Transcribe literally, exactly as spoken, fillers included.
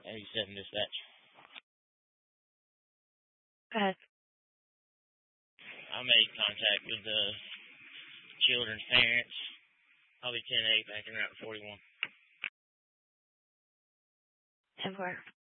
eighty-seven dispatch. Go ahead. I made contact with the children's parents. I'll be ten eight back in Route forty-one. ten four.